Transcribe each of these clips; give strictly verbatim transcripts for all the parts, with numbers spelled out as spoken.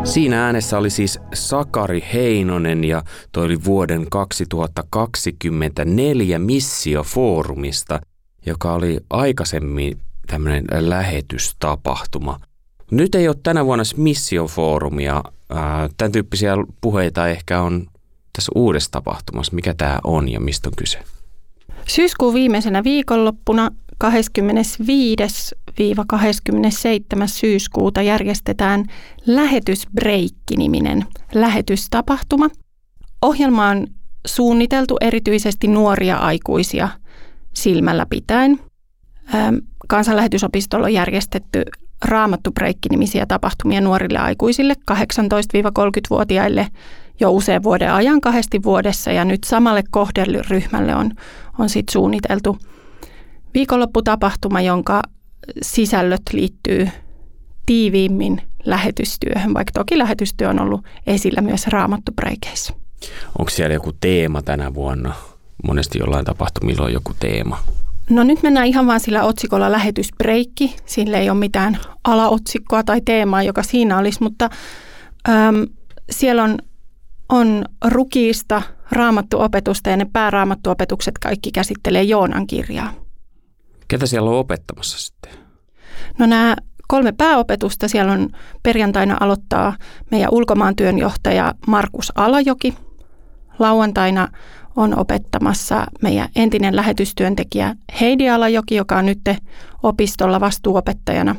Siinä äänessä oli siis Sakari Heinonen ja toi oli vuoden kaksituhattakaksikymmentäneljä Missio-foorumista, joka oli aikaisemmin tämmöinen lähetystapahtuma. Nyt ei ole tänä vuonna Missio-foorumia. Tämän tyyppisiä puheita ehkä on tässä uudessa tapahtumassa. Mikä tämä on ja mistä on kyse? Syyskuun viimeisenä viikonloppuna kahdeskymmenesviides kahdeskymmenesseitsemäs syyskuuta järjestetään Lähetysbreikki-niminen lähetystapahtuma. Ohjelma on suunniteltu erityisesti nuoria aikuisia silmällä pitäen. Kansanlähetysopistolla on järjestetty Raamattu-breikki-nimisiä tapahtumia nuorille aikuisille kahdeksantoista–kolmekymmentävuotiaille jo usean vuoden ajan kahdesti vuodessa, ja nyt samalle kohderyhmälle on, on sit suunniteltu viikonlopputapahtuma, jonka sisällöt liittyy tiiviimmin lähetystyöhön, vaikka toki lähetystyö on ollut esillä myös Raamattu-breikeissä. Onko siellä joku teema tänä vuonna? Monesti jollain tapahtumilla on joku teema. No nyt mennään ihan vaan sillä otsikolla lähetysbreikki. Sillä ei ole mitään alaotsikkoa tai teemaa, joka siinä olisi, mutta äm, siellä on, on rukiista raamattuopetusta, ja ne pääraamattuopetukset kaikki käsittelee Joonan kirjaa. Ketä siellä on opettamassa sitten? No nämä kolme pääopetusta siellä on perjantaina aloittaa meidän ulkomaantyönjohtaja Markus Alajoki. Lauantaina on opettamassa meidän entinen lähetystyöntekijä Heidi Alajoki, joka on nyt opistolla vastuuopettajana.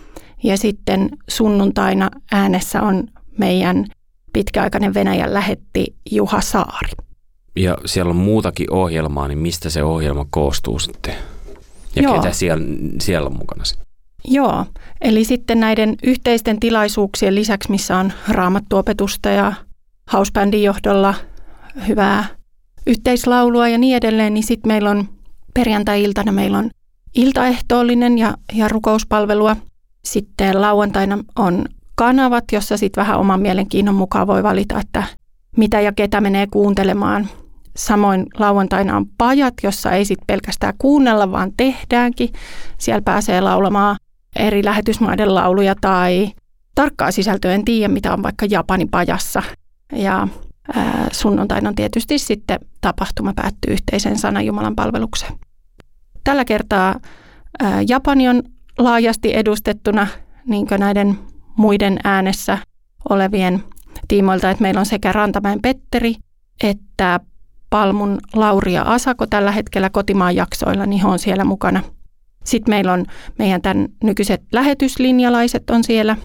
Ja sitten sunnuntaina äänessä on meidän pitkäaikainen Venäjän lähetti Juha Saari. Ja siellä on muutakin ohjelmaa, niin mistä se ohjelma koostuu sitten? Ja Joo. ketä siellä, siellä on mukana sitten? Joo, eli sitten näiden yhteisten tilaisuuksien lisäksi, missä on raamattuopetusta ja housebändin johdolla hyvää yhteislaulua ja niin edelleen, niin sitten meillä on perjantai-iltana meillä on iltaehtoollinen ja, ja rukouspalvelua. Sitten lauantaina on kanavat, jossa sitten vähän oman mielenkiinnon mukaan voi valita, että mitä ja ketä menee kuuntelemaan. Samoin lauantaina on pajat, jossa ei sitten pelkästään kuunnella, vaan tehdäänkin. Siellä pääsee laulamaan eri lähetysmaiden lauluja tai tarkkaa sisältöä, en tiedä mitä on vaikka Japanin pajassa. Ja ää, sunnuntaina on tietysti sitten tapahtuma päättyy yhteisen sanan Jumalan palvelukseen. Tällä kertaa ää, Japani on laajasti edustettuna niin kuin näiden muiden äänessä olevien tiimoilta, että meillä on sekä Rantamäen Petteri että Palmun Lauri ja Asako tällä hetkellä kotimaan jaksoilla, niin he on siellä mukana. Sitten meillä on meidän tämän nykyiset lähetyslinjalaiset on siellä,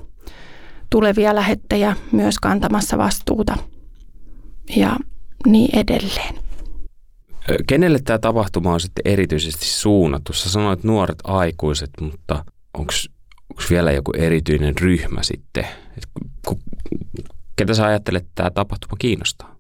tulevia lähettejä myös kantamassa vastuuta ja niin edelleen. Kenelle tämä tapahtuma on sitten erityisesti suunnattu? Sä sanoit nuoret aikuiset, mutta onko vielä joku erityinen ryhmä sitten? Et ku, ketä sä ajattelet, että tämä tapahtuma kiinnostaa?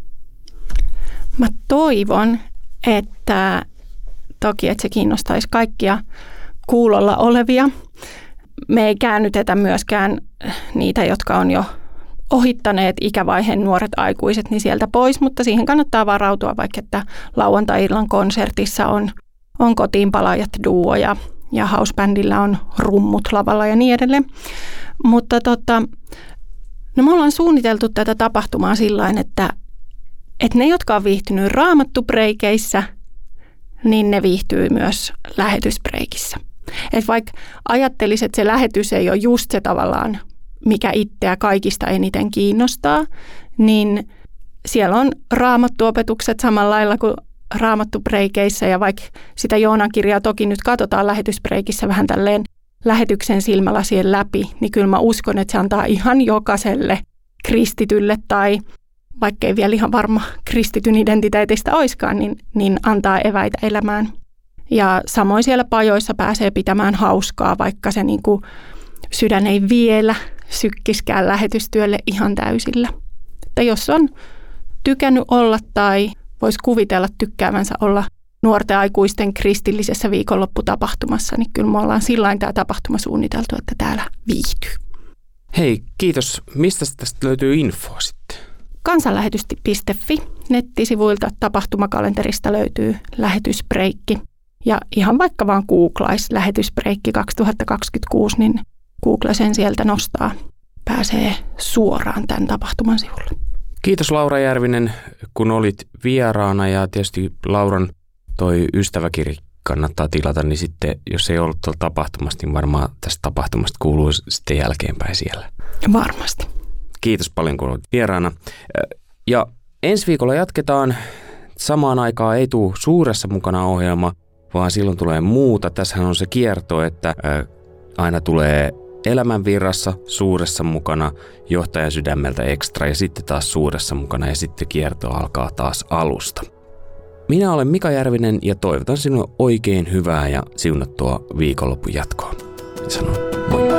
Mä toivon, että toki, että se kiinnostaisi kaikkia kuulolla olevia. Me ei käännytetä myöskään niitä, jotka on jo ohittaneet ikävaiheen nuoret aikuiset, niin sieltä pois, mutta siihen kannattaa varautua, vaikka että lauantai-illan konsertissa on, on kotiinpalaajat duo ja, ja housebändillä on rummut lavalla ja niin edelleen. Mutta tota, no me ollaan suunniteltu tätä tapahtumaa sillain, että että ne, jotka on viihtynyt raamattu-breikeissä, niin ne viihtyy myös lähetysbreikissä. Että vaikka ajattelisi, että se lähetys ei ole just se tavallaan, mikä itseä kaikista eniten kiinnostaa, niin siellä on raamattuopetukset samalla lailla kuin raamattu-breikeissä. Ja vaikka sitä Joonan kirjaa toki nyt katsotaan lähetysbreikissä vähän tälleen lähetyksen silmälasien läpi, niin kyllä mä uskon, että se antaa ihan jokaiselle kristitylle tai vaikka ei vielä ihan varma kristityn identiteetistä oiskaan, niin, niin antaa eväitä elämään. Ja samoin siellä pajoissa pääsee pitämään hauskaa, vaikka se niin kuin sydän ei vielä sykkiskään lähetystyölle ihan täysillä. Että jos on tykännyt olla tai voisi kuvitella tykkäävänsä olla nuorten aikuisten kristillisessä viikonlopputapahtumassa, niin kyllä me ollaan sillain tämä tapahtuma suunniteltu, että täällä viihtyy. Hei, kiitos. Mistä tästä löytyy infoa sitten? kansanlähetys piste fi nettisivuilta tapahtumakalenterista löytyy lähetysbreikki. Ja ihan vaikka vaan googlaisi lähetysbreikki kaksituhattakaksikymmentäkuusi, niin Google sen sieltä nostaa pääsee suoraan tämän tapahtuman sivulle. Kiitos Laura Järvinen, kun olit vieraana, ja tietysti Lauran toi ystäväkirja kannattaa tilata, niin sitten jos ei ollut tuolla tapahtumasta, niin varmaan tästä tapahtumasta kuuluu sitten jälkeenpäin siellä. Varmasti. Kiitos paljon, kun olit vieraana. Ja ensi viikolla jatketaan. Samaan aikaan ei tule Suuressa mukana -ohjelma, vaan silloin tulee muuta. Tässähän on se kierto, että aina tulee Elämän virrassa, Suuressa mukana, Johtajan sydämeltä ekstra ja sitten taas Suuressa mukana ja sitten kierto alkaa taas alusta. Minä olen Mika Järvinen ja toivotan sinulle oikein hyvää ja siunattua viikonlopun jatkoa. Sanon moi.